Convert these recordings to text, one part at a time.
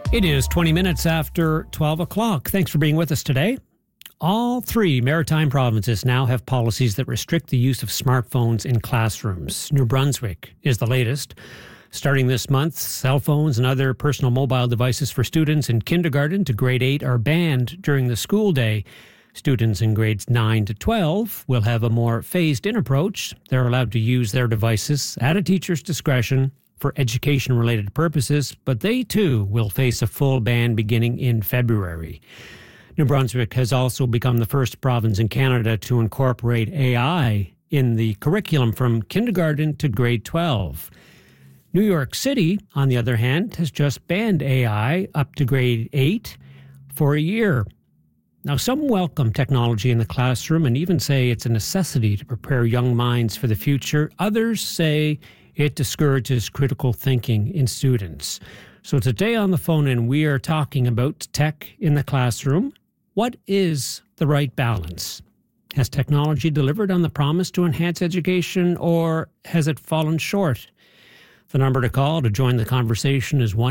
It is 20 minutes after 12 o'clock. Thanks for being with us today. All three maritime provinces now have policies that restrict the use of smartphones in classrooms. New Brunswick is the latest. Starting this month, cell phones and other personal mobile devices for students in kindergarten to grade 8 are banned during the school day. Students in grades 9 to 12 will have a more phased-in approach. They're allowed to use their devices at a teacher's discretion for education-related purposes, but they too will face a full ban beginning in February. New Brunswick has also become the first province in Canada to incorporate AI in the curriculum from kindergarten to grade 12. New York City, on the other hand, has just banned AI up to grade 8 for a year. Now, some welcome technology in the classroom and even say it's a necessity to prepare young minds for the future. Others say it discourages critical thinking in students. So today on the phone in, we are talking about tech in the classroom. What is the right balance? Has technology delivered on the promise to enhance education, or has it fallen short? The number to call to join the conversation is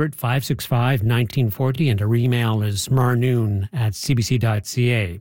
1-800-565-1940, and our email is marnoon@cbc.ca.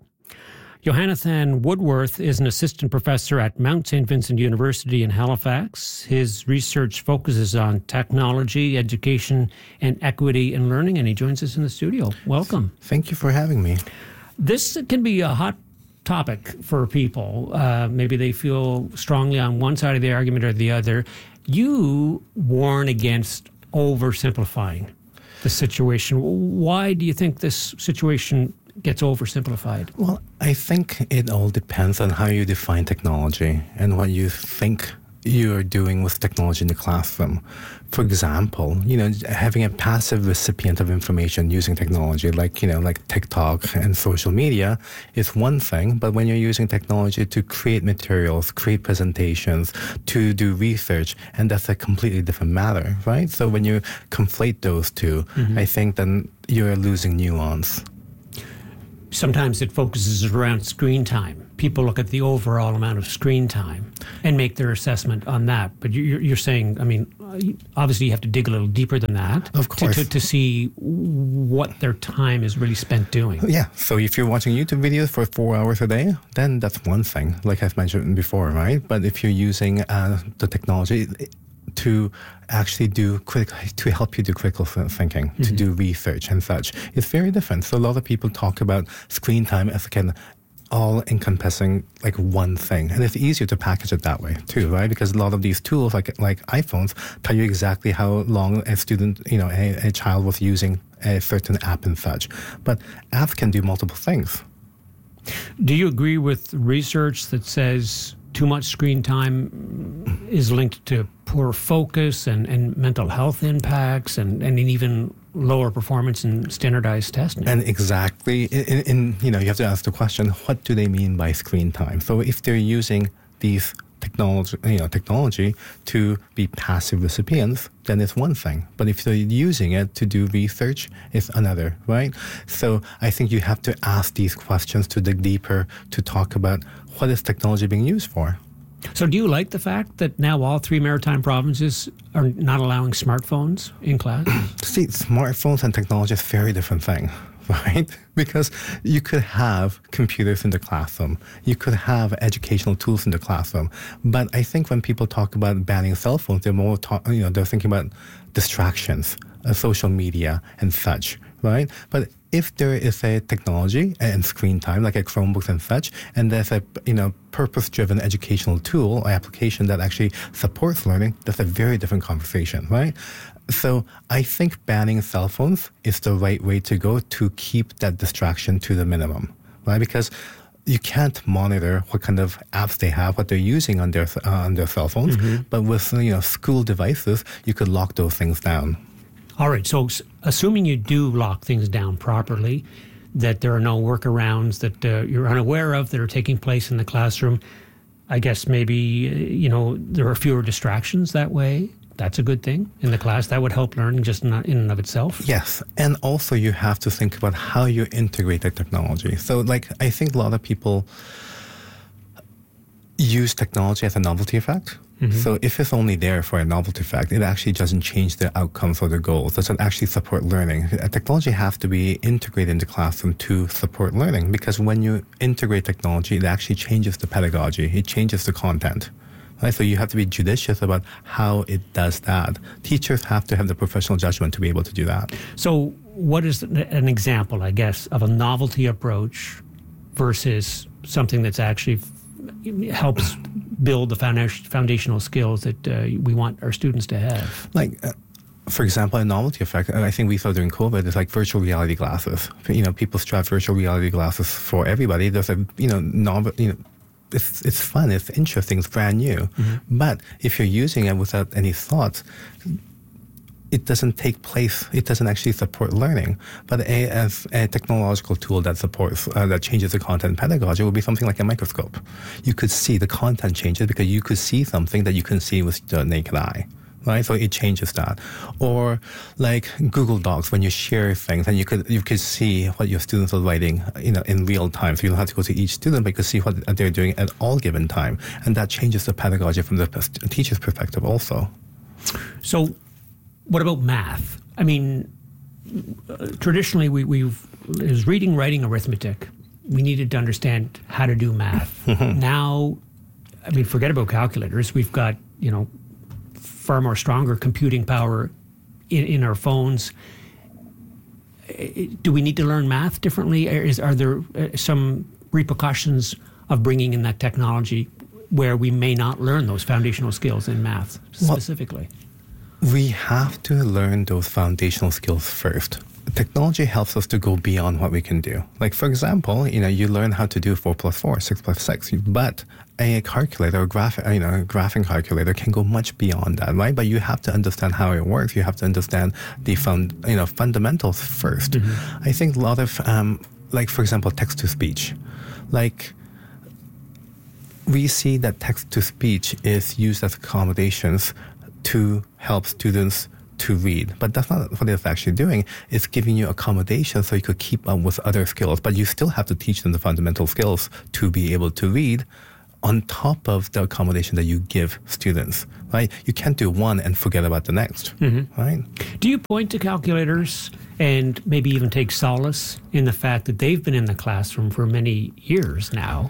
Jonathan Woodworth is an assistant professor at Mount St. Vincent University in Halifax. His research focuses on technology, education, and equity in learning, and he joins us in the studio. Welcome. Thank you for having me. This can be a hot topic for people. Maybe they feel strongly on one side of the argument or the other. You warn against oversimplifying the situation. Why do you think this situation gets oversimplified? Well, I think it all depends on how you define technology and what you think you're doing with technology in the classroom. For example, having a passive recipient of information using technology like TikTok and social media is one thing, but when you're using technology to create materials, create presentations, to do research, and that's a completely different matter, right? So when you conflate those two, I think then you're losing nuance. Sometimes it focuses around screen time. People look at the overall amount of screen time and make their assessment on that. But you're saying, obviously you have to dig a little deeper than that. Of course. To see what their time is really spent doing. Yeah. So if you're watching YouTube videos for 4 hours a day, then that's one thing, like I've mentioned before, right? But if you're using the technology to actually to help you do critical thinking, to do research and such, it's very different. So a lot of people talk about screen time as all-encompassing like one thing. And it's easier to package it that way too, right? Because a lot of these tools like iPhones tell you exactly how long a student, a child was using a certain app and such. But apps can do multiple things. Do you agree with research that says too much screen time is linked to poor focus and mental health impacts and even lower performance in standardized testing? And exactly, you have to ask the question, what do they mean by screen time? So if they're using these technology to be passive recipients, then it's one thing. But if they're using it to do research, it's another, right? So I think you have to ask these questions to dig deeper, to talk about what is technology being used for. So do you like the fact that now all three maritime provinces are not allowing smartphones in class? See, smartphones and technology is a very different thing, right? Because you could have computers in the classroom. You could have educational tools in the classroom. But I think when people talk about banning cell phones, they're more they're thinking about distractions, social media and such, right? But if there is a technology and screen time, like a Chromebooks and such, and there's a purpose-driven educational tool or application that actually supports learning, that's a very different conversation, right? So I think banning cell phones is the right way to go to keep that distraction to the minimum, right? Because you can't monitor what kind of apps they have, what they're using on their cell phones, but with school devices, you could lock those things down. All right, so assuming you do lock things down properly, that there are no workarounds that you're unaware of that are taking place in the classroom, I guess maybe, there are fewer distractions that way. That's a good thing in the class. That would help learning just in and of itself. Yes, and also you have to think about how you integrate the technology. So, I think a lot of people use technology as a novelty effect. So if it's only there for a novelty effect, it actually doesn't change the outcomes or the goals. It doesn't actually support learning. Technology has to be integrated into the classroom to support learning, because when you integrate technology, it actually changes the pedagogy. It changes the content. Right? So you have to be judicious about how it does that. Teachers have to have the professional judgment to be able to do that. So what is an example, I guess, of a novelty approach versus something that's actually helps build the foundational skills that we want our students to have? Like, for example, a novelty effect, I think we saw during COVID, is like virtual reality glasses. People strap virtual reality glasses for everybody. There's a, novel, it's fun, it's interesting, it's brand new. But if you're using it without any thoughts, it doesn't take place. It doesn't actually support learning. But as a technological tool that supports, that changes the content pedagogy, would be something like a microscope. You could see the content changes because you could see something that you couldn't see with the naked eye. Right, so it changes that. Or like Google Docs, when you share things, and you could see what your students are writing, in real time. So you don't have to go to each student, but you can see what they're doing at all given time, and that changes the pedagogy from the teacher's perspective also. So, what about math? I mean, traditionally we've is reading, writing, arithmetic. We needed to understand how to do math. Now, I mean, forget about calculators. We've got far more stronger computing power in our phones. Do we need to learn math differently? Are there some repercussions of bringing in that technology where we may not learn those foundational skills in math specifically? We have to learn those foundational skills first. Technology helps us to go beyond what we can do. Like, for example, you learn how to do 4 plus 4, 6 plus 6, but a calculator, a graphing calculator can go much beyond that, right? But you have to understand how it works. You have to understand the fundamentals first. I think a lot of, like, for example, text-to-speech. Like, we see that text-to-speech is used as accommodations to help students to read. But that's not what it's actually doing. It's giving you accommodation so you could keep up with other skills, but you still have to teach them the fundamental skills to be able to read on top of the accommodation that you give students, right? You can't do one and forget about the next, right? Do you point to calculators and maybe even take solace in the fact that they've been in the classroom for many years now,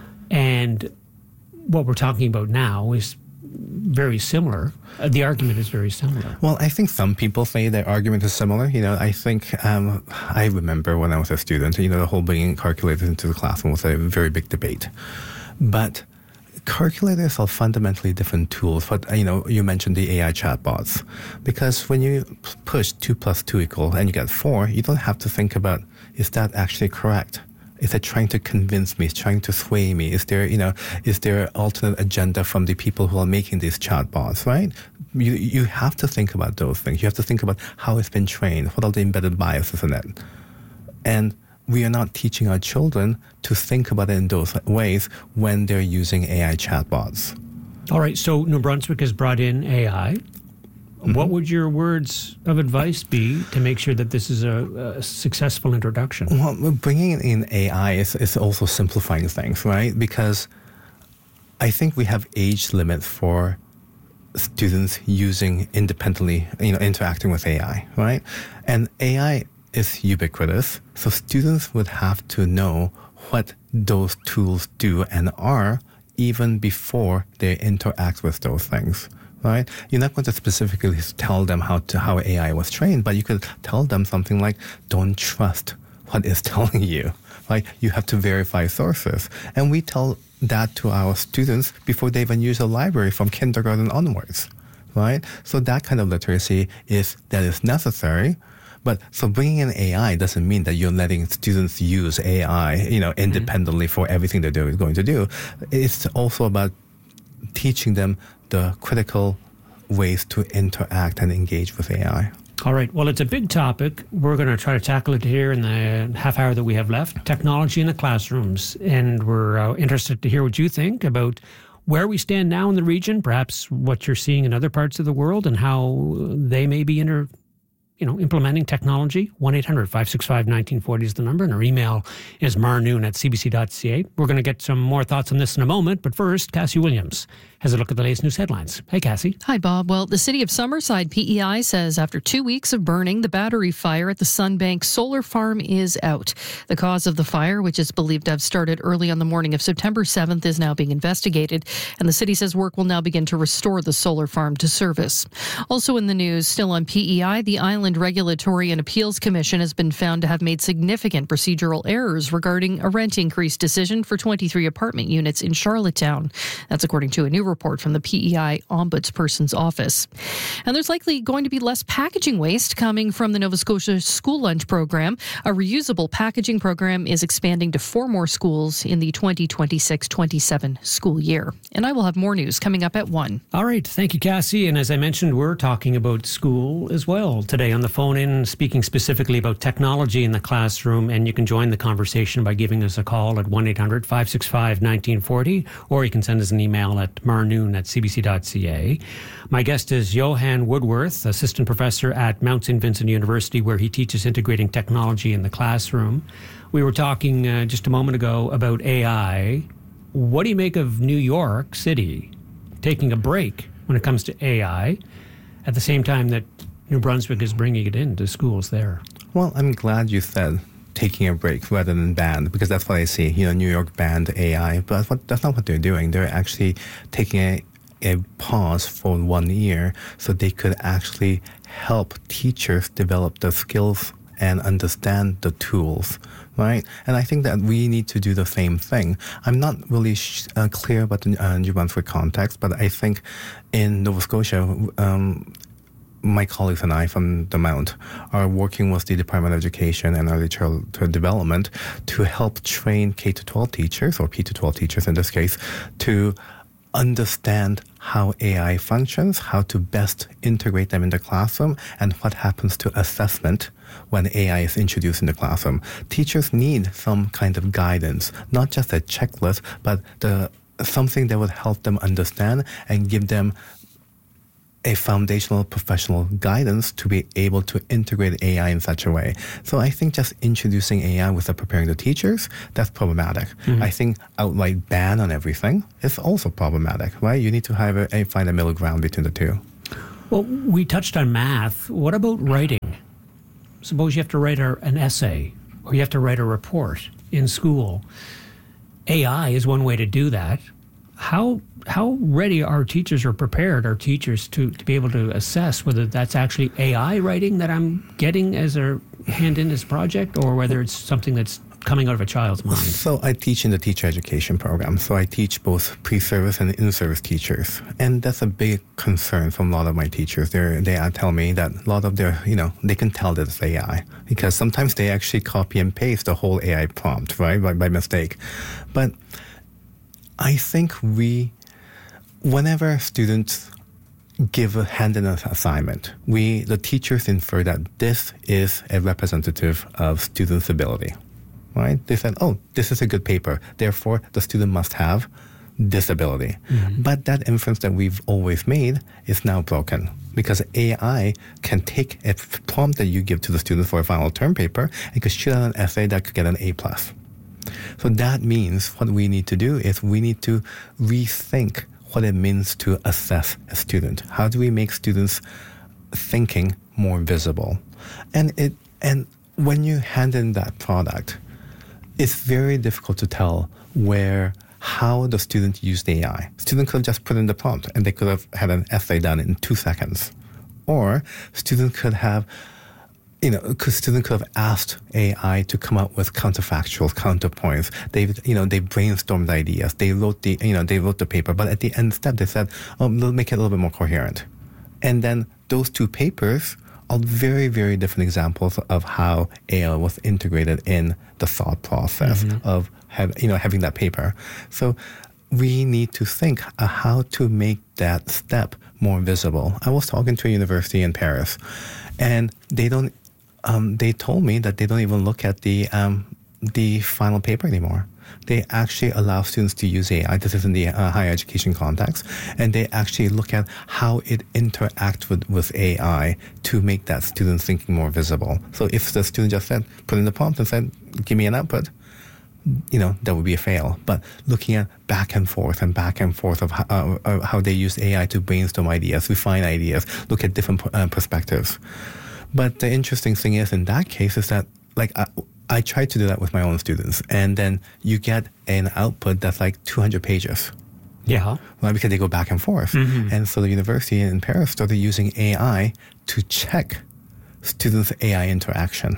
and what we're talking about now is very similar? The argument is very similar. Well, I think some people say their argument is similar. I think I remember when I was a student, the whole bringing calculators into the classroom was a very big debate. But calculators are fundamentally different tools. But, you mentioned the AI chatbots. Because when you push 2 plus 2 equal and you get 4, you don't have to think about, is that actually correct? Is it trying to convince me? Is it trying to sway me? Is there an alternate agenda from the people who are making these chatbots, right? You have to think about those things. You have to think about how it's been trained. What are the embedded biases in it? And we are not teaching our children to think about it in those ways when they're using AI chatbots. All right. So New Brunswick has brought in AI. What would your words of advice be to make sure that this is a successful introduction? Well, bringing in AI is also simplifying things, right? Because I think we have age limits for students using independently, interacting with AI, right? And AI is ubiquitous, so students would have to know what those tools do and are even before they interact with those things. Right? You're not going to specifically tell them how AI was trained, but you could tell them something like, don't trust what it's telling you. Right? You have to verify sources. And we tell that to our students before they even use a library from kindergarten onwards. Right? So that kind of literacy is necessary. But so bringing in AI doesn't mean that you're letting students use AI, independently for everything they're going to do. It's also about teaching them the critical ways to interact and engage with AI. All right. Well, it's a big topic. We're going to try to tackle it here in the half hour that we have left, technology in the classrooms. And we're interested to hear what you think about where we stand now in the region, perhaps what you're seeing in other parts of the world and how they may be implementing technology. 1-800-565-1940 is the number, and our email is marnoon@cbc.ca. We're going to get some more thoughts on this in a moment, but first, Cassie Williams has a look at the latest news headlines. Hey, Cassie. Hi, Bob. Well, the City of Summerside PEI says after 2 weeks of burning, the battery fire at the Sunbank Solar Farm is out. The cause of the fire, which is believed to have started early on the morning of September 7th, is now being investigated, and the city says work will now begin to restore the solar farm to service. Also in the news, still on PEI, the Island Regulatory and Appeals Commission has been found to have made significant procedural errors regarding a rent increase decision for 23 apartment units in Charlottetown. That's according to a new report from the PEI Ombudsperson's Office. And there's likely going to be less packaging waste coming from the Nova Scotia School Lunch Program. A reusable packaging program is expanding to 4 more schools in the 2026-27 school year. And I will have more news coming up at 1. All right. Thank you, Cassie. And as I mentioned, we're talking about school as well today on the phone in, speaking specifically about technology in the classroom. And you can join the conversation by giving us a call at 1-800-565-1940, or you can send us an email at marnoon@cbc.ca. My guest is Johan Woodworth, assistant professor at Mount St. Vincent University, where he teaches integrating technology in the classroom. We were talking just a moment ago about AI. What do you make of New York City taking a break when it comes to AI at the same time that New Brunswick is bringing it into schools there? Well, I'm glad you said taking a break rather than banned, because that's what I see. New York banned AI, but that's not what they're doing. They're actually taking a pause for 1 year so they could actually help teachers develop the skills and understand the tools, right? And I think that we need to do the same thing. I'm not really clear about the New Brunswick context, but I think in Nova Scotia, my colleagues and I from the Mount are working with the Department of Education and Early Childhood Development to help train K-12 teachers, or P-12 teachers in this case, to understand how AI functions, how to best integrate them in the classroom, and what happens to assessment when AI is introduced in the classroom. Teachers need some kind of guidance, not just a checklist, but something that would help them understand and give them a foundational professional guidance to be able to integrate AI in such a way. So I think just introducing AI without preparing the teachers, that's problematic. Mm-hmm. I think outright ban on everything is also problematic, right? You need to find a middle ground between the two. Well, we touched on math. What about writing? Suppose you have to write an essay, or you have to write a report in school. AI is one way to do that. How ready are teachers, or prepared are teachers to be able to assess whether that's actually AI writing that I'm getting as a hand in this project, or whether it's something that's coming out of a child's mind? So I teach in the teacher education program. So I teach both pre-service and in-service teachers. And that's a big concern from a lot of my teachers. They tell me that a lot of their, they can tell that it's AI, because sometimes they actually copy and paste the whole AI prompt, right, by mistake. But I think whenever students give a hand-in assignment, the teachers infer that this is a representative of students' ability, right? They said, oh, this is a good paper, therefore the student must have this ability. Mm-hmm. But that inference that we've always made is now broken, because AI can take a prompt that you give to the student for a final term paper and could shoot out an essay that could get an A+. So that means what we need to do is we need to rethink what it means to assess a student. How do we make students' thinking more visible? And when you hand in that product, it's very difficult to tell how the student used AI. Student could have just put in the prompt and they could have had an essay done in 2 seconds. Or student could have student could have asked AI to come up with counterfactuals, counterpoints. They brainstormed ideas. They wrote the paper, but at the end step they said, "Oh, we'll make it a little bit more coherent." And then those 2 papers are very, very different examples of how AI was integrated in the thought process of having that paper. So we need to think how to make that step more visible. I was talking to a university in Paris, and they told me that they don't even look at the final paper anymore. they actually allow students to use AI. This is in the higher education context. And they actually look at how it interacts with AI to make that student's thinking more visible. So if the student just said, put in the prompt and said, give me an output, that would be a fail. But looking at back and forth of how they use AI to brainstorm ideas, refine ideas, look at different perspectives. But the interesting thing is, in that case, is that I tried to do that with my own students, and then you get an output that's like 200 pages. Yeah. Right, because they go back and forth. Mm-hmm. And so the university in Paris started using AI to check students' AI interaction.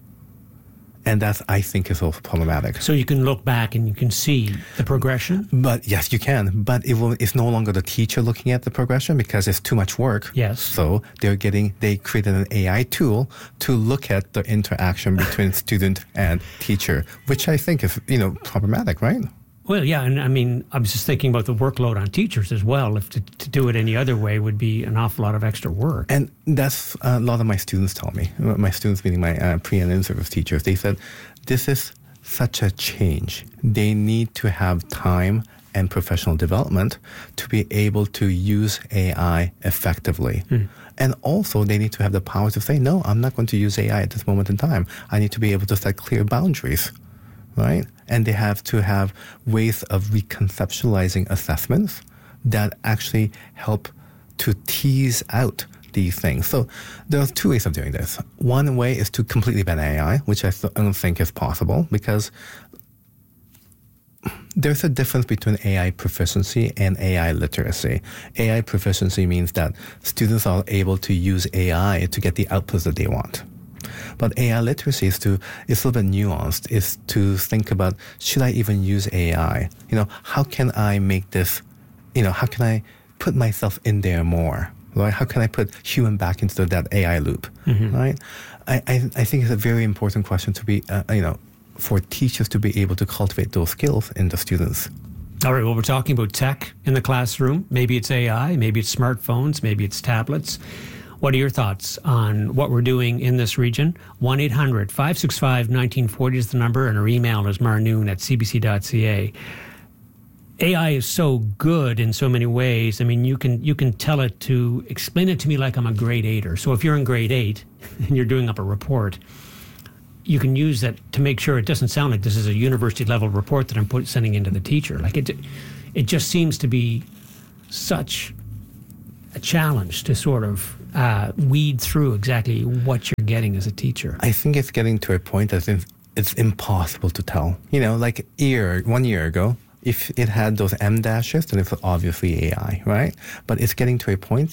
And that, I think, is also problematic. So you can look back and you can see the progression? But yes, you can. But it's no longer the teacher looking at the progression because it's too much work. Yes. So they created an AI tool to look at the interaction between student and teacher, which I think is, problematic, right? Well, yeah, and I mean, I was just thinking about the workload on teachers as well. If to do it any other way would be an awful lot of extra work. And that's a lot of my students tell me. My students, meaning my pre- and in-service teachers, they said, this is such a change. They need to have time and professional development to be able to use AI effectively. And also, they need to have the power to say, no, I'm not going to use AI at this moment in time. I need to be able to set clear boundaries. Right? And they have to have ways of reconceptualizing assessments that actually help to tease out these things. So there's two ways of doing this. One way is to completely ban AI, which I don't think is possible because there's a difference between AI proficiency and AI literacy. AI proficiency means that students are able to use AI to get the outputs that they want. But AI literacy is a little bit nuanced, is to think about, should I even use AI? How can I make this, how can I put myself in there more, right? How can I put human back into that AI loop, right? I think it's a very important question to be, for teachers to be able to cultivate those skills in the students. All right, well, we're talking about tech in the classroom. Maybe it's AI, maybe it's smartphones, maybe it's tablets. What are your thoughts on what we're doing in this region? 1-800-565-1940 is the number, and our email is marnoon@cbc.ca. AI is so good in so many ways. I mean, you can tell it to explain it to me like I'm a grade 8er. So if you're in grade 8 and you're doing up a report, you can use that to make sure it doesn't sound like this is a university level report that I'm sending into the teacher. Like it just seems to be such a challenge to sort of weed through exactly what you're getting as a teacher. I think it's getting to a point that it's impossible to tell. 1 year ago, if it had those M dashes, then it's obviously AI, right? But it's getting to a point.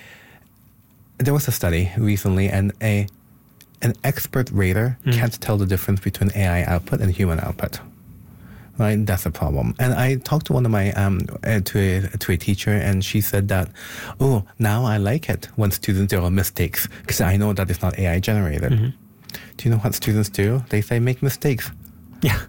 There was a study recently, and an expert rater can't tell the difference between AI output and human output. Right, that's a problem. And I talked to one of my to a teacher, and she said that, now I like it when students do mistakes because I know that it's not AI generated. Mm-hmm. Do you know what students do? They say make mistakes. Yeah,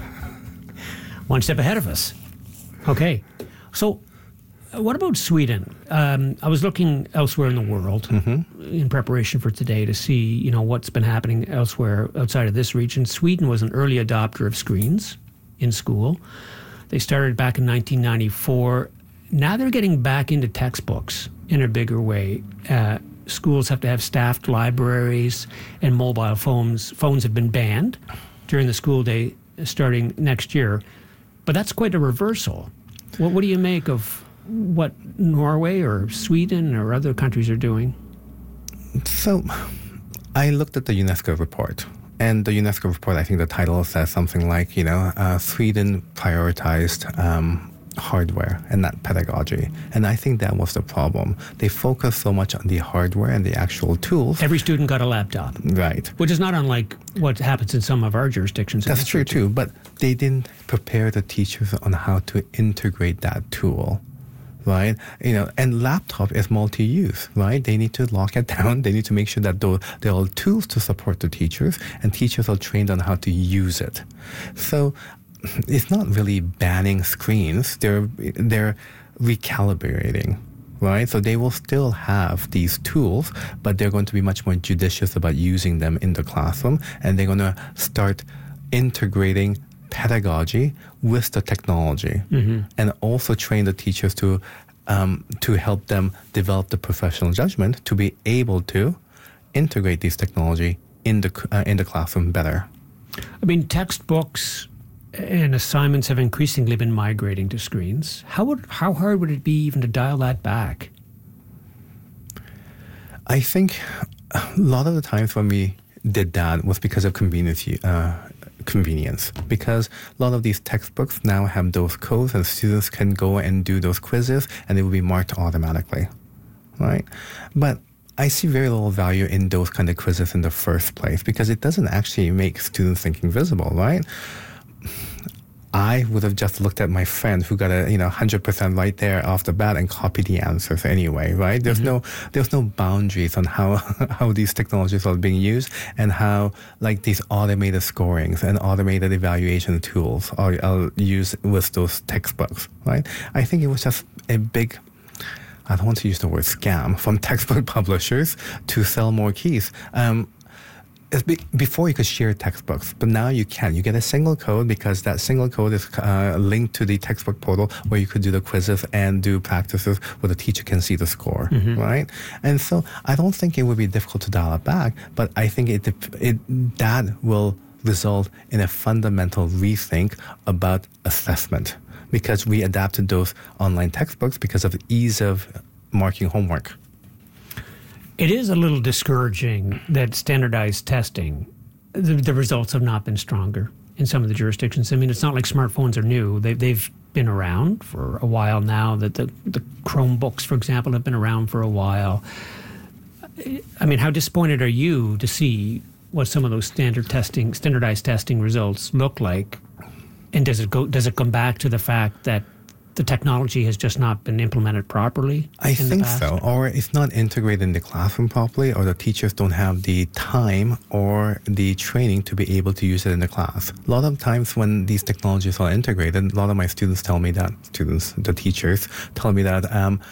one step ahead of us. Okay, so what about Sweden? I was looking elsewhere in the world in preparation for today to see what's been happening elsewhere outside of this region. Sweden was an early adopter of screens in school. They started back in 1994. Now they're getting back into textbooks in a bigger way. Schools have to have staffed libraries, and mobile phones. Phones have been banned during the school day starting next year. But that's quite a reversal. What do you make of what Norway or Sweden or other countries are doing? So I looked at the UNESCO report. And the UNESCO report, I think the title says something like, Sweden prioritized hardware and not pedagogy. And I think that was the problem. They focused so much on the hardware and the actual tools. Every student got a laptop. Right. Which is not unlike what happens in some of our jurisdictions. That's true too. But they didn't prepare the teachers on how to integrate that tool. Right? And laptop is multi-use, right? They need to lock it down. They need to make sure that there are tools to support the teachers, and teachers are trained on how to use it. So it's not really banning screens. They're recalibrating, right? So they will still have these tools, but they're going to be much more judicious about using them in the classroom, and they're going to start integrating pedagogy with the technology, and also train the teachers to help them develop the professional judgment to be able to integrate these technology in the classroom better. I mean, textbooks and assignments have increasingly been migrating to screens. How hard would it be even to dial that back? I think a lot of the times when we did that was because of convenience. Because a lot of these textbooks now have those codes, and students can go and do those quizzes, and it will be marked automatically, right? But I see very little value in those kind of quizzes in the first place because it doesn't actually make student thinking visible, right? I would have just looked at my friend who got a 100% right there off the bat and copied the answers anyway, right? There's no boundaries on how these technologies are being used and how like these automated scorings and automated evaluation tools are used with those textbooks, right? I think it was just a big, I don't want to use the word scam, from textbook publishers to sell more keys. Before you could share textbooks, but now you can. You get a single code because that single code is linked to the textbook portal where you could do the quizzes and do practices where the teacher can see the score, right? And so I don't think it would be difficult to dial it back, but I think that will result in a fundamental rethink about assessment because we adapted those online textbooks because of the ease of marking homework. It is a little discouraging that standardized testing, the results have not been stronger in some of the jurisdictions. I mean, it's not like smartphones are new. They've been around for a while now. That the Chromebooks, for example, have been around for a while. I mean, how disappointed are you to see what some of those standardized testing results look like? And does it come back to the fact that the technology has just not been implemented properly? I think so, or it's not integrated in the classroom properly, or the teachers don't have the time or the training to be able to use it in the class. A lot of times when these technologies are integrated, a lot of my students tell me that, the teachers tell me that,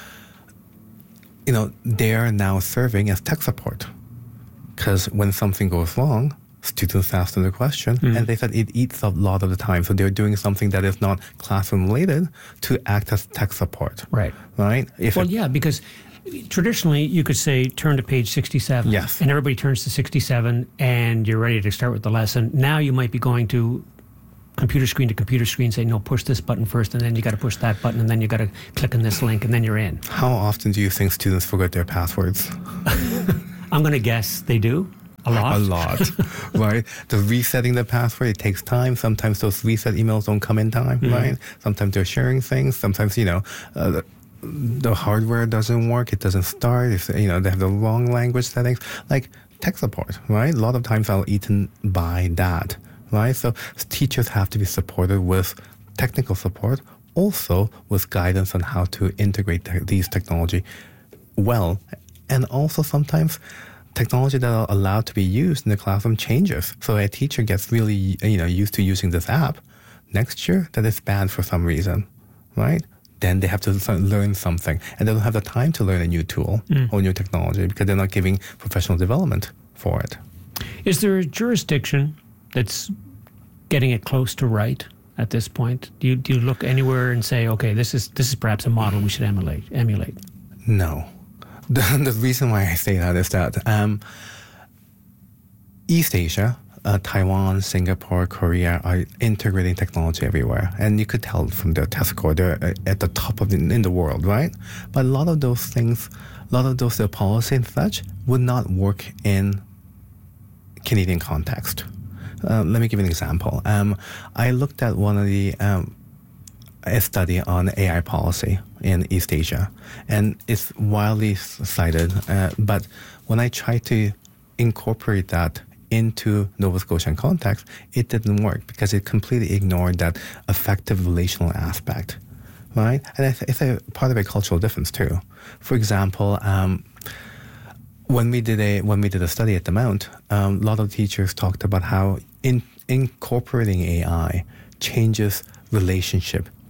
they are now serving as tech support. Because when something goes wrong, students ask them the question, and they said it eats up a lot of the time. So they're doing something that is not classroom related to act as tech support. Right. Right? Because traditionally you could say turn to page 67. Yes. And everybody turns to 67 and you're ready to start with the lesson. Now you might be going to computer screen, say, no, push this button first, and then you got to push that button, and then you got to click on this link, and then you're in. How often do you think students forget their passwords? I'm going to guess they do. A lot, right? The resetting the password, it takes time. Sometimes those reset emails don't come in time, right? Sometimes they're sharing things. Sometimes, the hardware doesn't work. It doesn't start. If, they have the wrong language settings. Like tech support, right? A lot of times I'll eaten by that, right? So teachers have to be supported with technical support, also with guidance on how to integrate these technology well. And also sometimes technology that are allowed to be used in the classroom changes. So a teacher gets really, used to using this app. Next year, that is banned for some reason, right? Then they have to learn something. And they don't have the time to learn a new tool or new technology because they're not giving professional development for it. Is there a jurisdiction that's getting it close to right at this point? Do you look anywhere and say, okay, this is perhaps a model we should emulate? No. The reason why I say that is that East Asia, Taiwan, Singapore, Korea are integrating technology everywhere. And you could tell from their test score, they're at the top in the world, right? But a lot of those things, their policy and such would not work in Canadian context. Let me give you an example. I looked at one of the a study on AI policy in East Asia, and it's widely cited. But when I tried to incorporate that into Nova Scotian context, it didn't work because it completely ignored that effective relational aspect, right? And it's a part of a cultural difference too. For example, when we did a study at the Mount, a lot of teachers talked about how incorporating AI changes relationship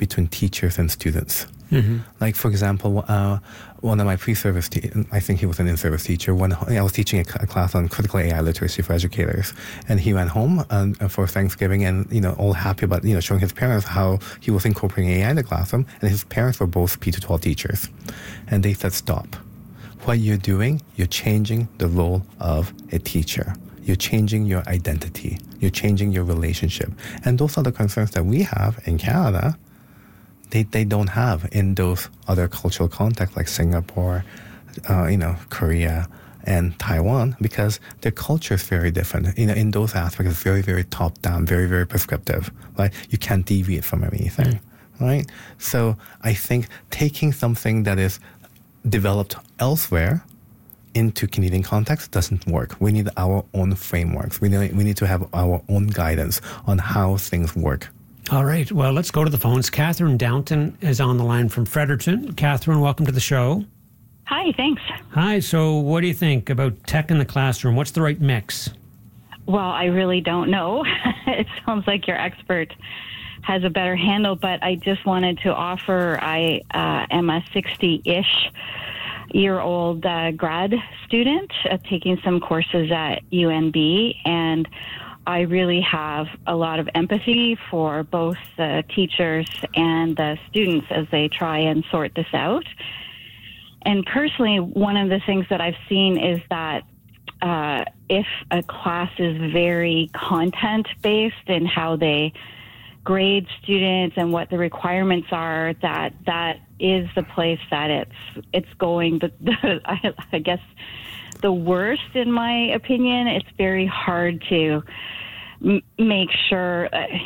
between teachers and students. Like, for example, one of my pre-service, I think he was an in-service teacher, when I was teaching a class on critical AI literacy for educators, and he went home for Thanksgiving and, all happy about, showing his parents how he was incorporating AI in the classroom, and his parents were both P212 teachers. And they said, stop. What you're doing, you're changing the role of a teacher. You're changing your identity. You're changing your relationship. And those are the concerns that we have in Canada. They don't have in those other cultural contexts like Singapore, Korea, and Taiwan, because their culture is very different. In those aspects, it's very, very top-down, very, very prescriptive. Right? You can't deviate from anything. Right? So I think taking something that is developed elsewhere into Canadian context doesn't work. We need our own frameworks. We need to have our own guidance on how things work. All right. Well, let's go to the phones. Catherine Downton is on the line from Fredericton. Catherine, welcome to the show. Hi, thanks. Hi. So what do you think about tech in the classroom? What's the right mix? Well, I really don't know. It sounds like your expert has a better handle, but I just wanted to offer, I am a 60-ish-year-old grad student taking some courses at UNB, and I really have a lot of empathy for both the teachers and the students as they try and sort this out. And personally, one of the things that I've seen is that if a class is very content-based in how they grade students and what the requirements are, that is the place that it's going. I guess the worst, in my opinion. It's very hard to make sure,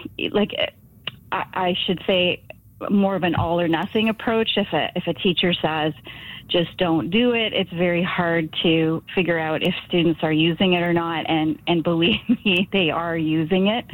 I should say, more of an all or nothing approach. If a teacher says, just don't do it, it's very hard to figure out if students are using it or not. And believe me, they are using it.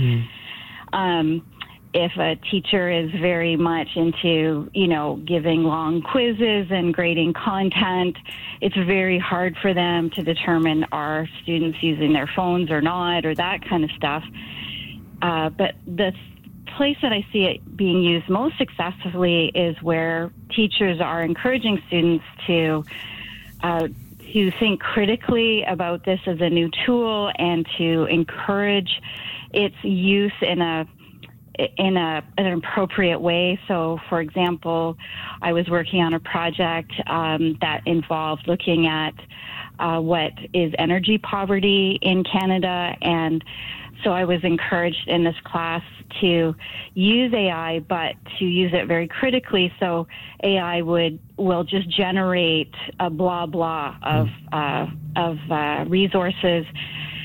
If a teacher is very much into, giving long quizzes and grading content, it's very hard for them to determine are students using their phones or not, or that kind of stuff. But the place that I see it being used most successfully is where teachers are encouraging students to think critically about this as a new tool and to encourage its use in an appropriate way. So, for example, I was working on a project that involved looking at what is energy poverty in Canada, and so I was encouraged in this class to use AI, but to use it very critically. So AI will just generate a blah blah of resources